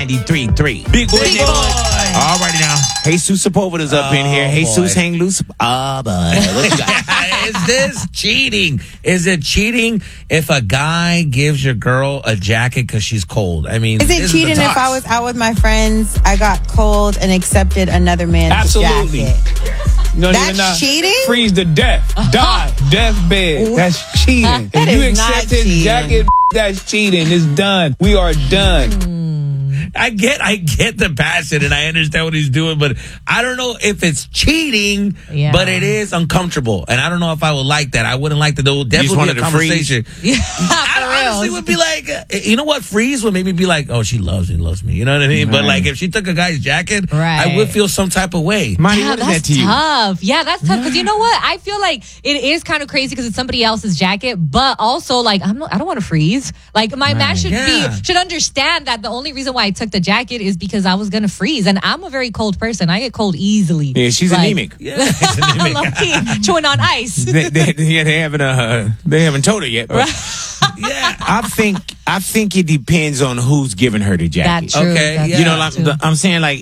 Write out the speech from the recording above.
93.3. Big boy. Big boy. All righty now. Jesus Sepulveda's up in here. Jesus hang loose. Oh, boy. What you got? Is this cheating? Is it cheating if a guy gives your girl a jacket because she's cold? I mean, Is it cheating if I was out with my friends, I got cold and accepted another man's Absolutely. jacket? No, That's cheating? Freeze to death. Die. Deathbed. That's cheating. That If you is not accept his cheating. jacket, that's cheating. It's done. We are done. I get the passion and I understand what he's doing, but I don't know if it's cheating, but it is uncomfortable. And I don't know if I would like that. I wouldn't like to do definitely a conversation. I honestly would be like, you know what? Freeze would make me be like, oh, she loves me. You know what I mean? Right. But like if she took a guy's jacket, Right. I would feel some type of way. Monty, Yeah, what is that's that to you? tough. Yeah, that's tough because you know what? I feel like it is kind of crazy because it's somebody else's jacket, but also like I don't want to freeze. Like my man should understand that the only reason why I took the jacket is because I was gonna freeze, and I'm a very cold person. I get cold easily. Yeah, she's anemic. Yeah, it's anemic. Low-key, chewing on ice. They haven't told her yet. But Yeah. I think it depends on who's giving her the jacket. That's true. Okay, That's yeah. You know, like, true. I'm saying, like,